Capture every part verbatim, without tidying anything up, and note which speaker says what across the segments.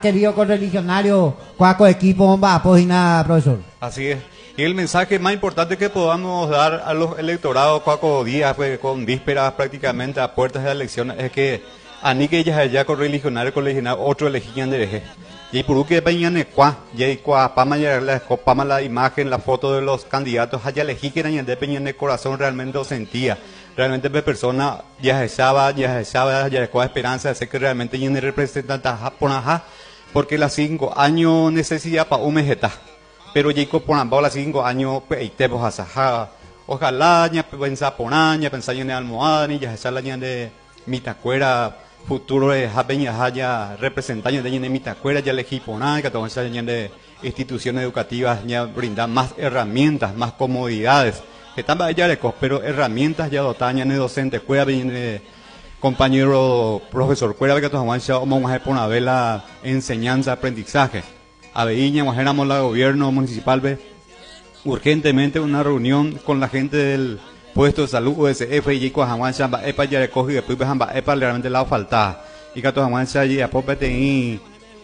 Speaker 1: Querido correligionario, cuaco equipo, va, pues nada, profesor.
Speaker 2: Así es. Y el mensaje más importante que podamos dar a los electorados cuaco días, pues, con vísperas prácticamente a puertas de la elección, es que a ni que ellas allá correligionario, correligionario, otro elegían de eje. Y por que bañane cuá, y cuá, pama la pama la imagen, la foto de los candidatos, allá elegí que eran de peñane corazón realmente lo sentía. Realmente la persona ya estaba, ya estaba, ya con esperanza de ser que realmente tiene representante por ajá. Porque las cinco años necesidad para un mejeta, pero Jacob por ambos las cinco años pues te vas a ojalá ya pensar por año pensar en almohada ni ya esa la de mitacuera futuro de peña haya representante de mitacuera ya elegí por nada que todo esa de instituciones educativas ya brindar más herramientas más comodidades que están ya de pero herramientas ya dotañan de docentes cuida bien compañero profesor, cuera que todos vamos a poner una vela enseñanza, aprendizaje. A Beíña, éramos la gobierno municipal, ve urgentemente una reunión con la gente del puesto de salud U S F y Coahuama, Epa ya recoge y después Epa realmente la falta. Y que todos allí a popete y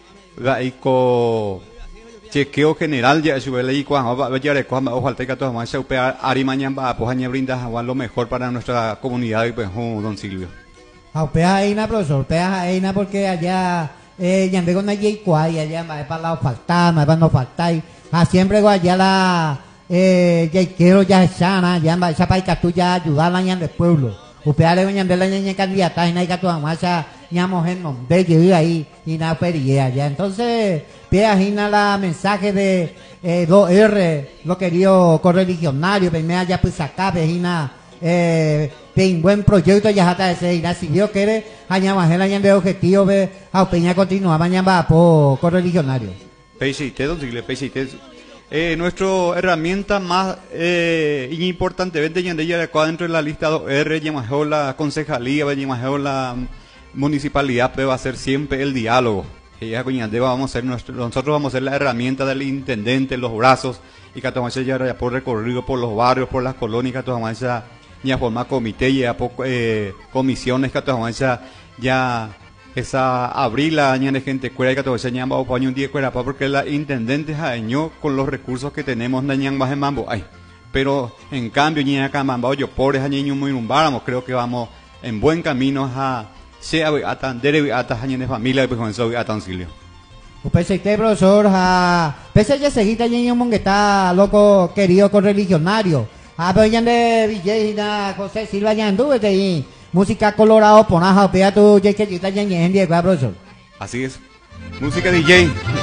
Speaker 2: gaico chequeo general ya su ley Coahuama ya recoge o falta que todos vamos a upear Arimaña va pues aña brinda lo mejor para nuestra comunidad y pues don Silvio.
Speaker 1: Aupea Aina, profesor, pea Aina porque allá eh ya con allí cuay allá me para la falta, me para no faltar. Ah siempre allá la eh ya quiero ya sana, ya va esa paika tú ya ayudar a del pueblo. Upea le ñan de la ña candidata y na tu amasa ñamos en nombre de ahí y na pería ya. Entonces, pea Aina la mensaje de eh dos R, lo querido correligionario, primero ya pues acá Aina eh en buen proyecto ya hasta ese irá si Dios quiere allá más el año de objetivo ve a peña continúa mañana va por correligionario.
Speaker 2: Peisite, don Silvio, Peisite. Eh, nuestra herramienta más eh, importante, vente ya de ella acá dentro de la lista dos R, llamado la concejalía, llamado la municipalidad, pero va a ser siempre el diálogo. Ella vamos a ser nuestro, nosotros vamos a ser la herramienta del intendente, los brazos, y que tomamos ya por recorrido por los barrios, por las colonias, que tomamos ya ni a formar comité y a eh, comisiones que tomamos ya ya esa abril la año de gente cuera que todo se llama o un día cuera porque la intendente jaeño con los recursos que tenemos dañan más en mambo ay pero en cambio ni acá mambo yo pobres años muy numbáramos creo que vamos en buen camino a sea a tan dere a tan de familia y pues con eso a tan silio
Speaker 1: pese que profesor a pese ya seguita año mon que está loco querido correligionario a pero ya de Villena José Silva ya anduve de música colorado ponaja pea tu ya que yo ya en profesor
Speaker 2: así es música D J